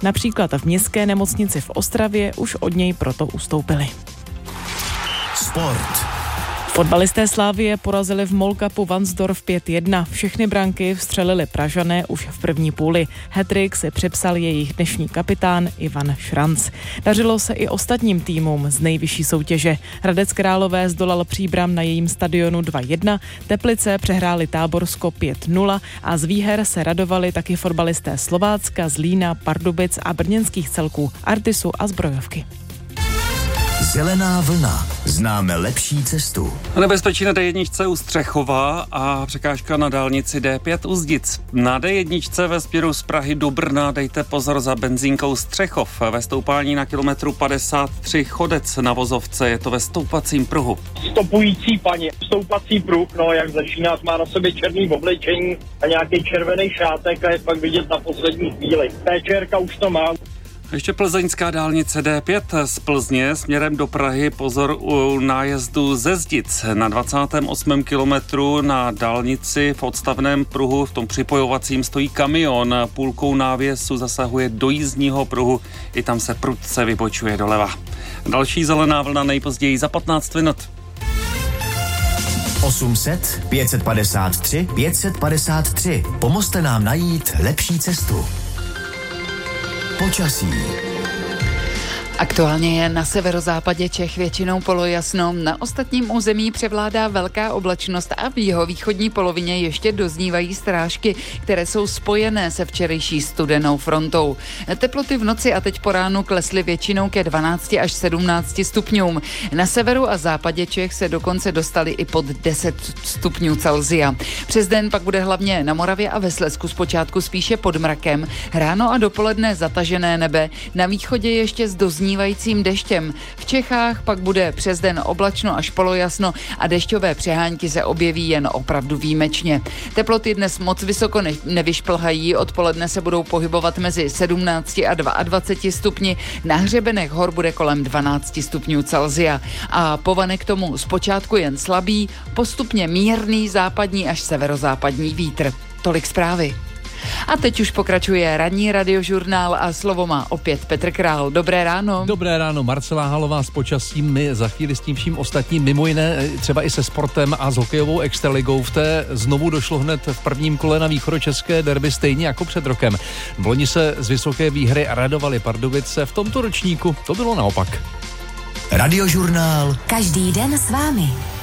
Například v městské nemocnici v Ostravě už od něj proto ustoupili. Sport. Fotbalisté Slavie porazili v MOL Cupu Varnsdorf 5-1. Všechny branky vstřelili Pražané už v první půli. Hat-trick si připsal jejich dnešní kapitán Ivan Šranc. Dařilo se i ostatním týmům z nejvyšší soutěže. Hradec Králové zdolal Příbram na jejím stadionu 2-1, Teplice přehráli Táborsko 5-0 a z výher se radovali taky fotbalisté Slovácka, Zlína, Pardubic a brněnských celků Artisu a Zbrojovky. Zelená vlna. Známe lepší cestu. Nebezpečí na D1 u Střechova a překážka na dálnici D5 u Zdic. Na D1 ve směru z Prahy do Brna dejte pozor za benzínkou Střechov. Ve stoupání na kilometru 53 Chodec na vozovce, je to ve stoupacím pruhu. Stopující paní, stoupací pruh, jak začíná, má na sobě černý oblečení a nějaký červený šátek a je pak vidět na poslední chvíli. Téčerka už to má. Ještě plzeňská dálnice D5 z Plzně směrem do Prahy, pozor u nájezdu ze Zdic. Na 28. kilometru na dálnici v odstavném pruhu, v tom připojovacím, stojí kamion. Půlkou návěsu zasahuje do jízdního pruhu, i tam se prudce vybočuje doleva. Další zelená vlna nejpozději za 15 minut. 800 553 553. Pomozte nám najít lepší cestu. Počasí. Aktuálně je na severozápadě Čech většinou polojasno, na ostatním území převládá velká oblačnost a v jihovýchodní polovině ještě doznívají srážky, které jsou spojené se včerejší studenou frontou. Teploty v noci a teď po ránu klesly většinou ke 12 až 17 stupňům. Na severu a západě Čech se dokonce dostaly i pod 10 stupňů Celsia. Přes den pak bude hlavně na Moravě a ve Slezsku zpočátku spíše pod mrakem. Ráno a dopoledne zatažené nebe, na východě ještě s doznívajícím deštěm. V Čechách pak bude přes den oblačno až polojasno a dešťové přehánky se objeví jen opravdu výjimečně. Teploty dnes moc vysoko nevyšplhají, odpoledne se budou pohybovat mezi 17 a 22 stupni, na hřebenech hor bude kolem 12 stupňů Celsia. A povane k tomu zpočátku jen slabý, postupně mírný západní až severozápadní vítr. Tolik zprávy. A teď už pokračuje ranní radiožurnál a slovo má opět Petr Král. Dobré ráno. Dobré ráno, Marcela Halová s počasím, my za chvíli s tím vším ostatním, mimo jiné třeba i se sportem a s hokejovou extraligou. V té znovu došlo hned v prvním kole na východočeské derby stejně jako před rokem. V loni se z vysoké výhry radovali Pardubice, v tomto ročníku to bylo naopak. Radiožurnál. Každý den s vámi.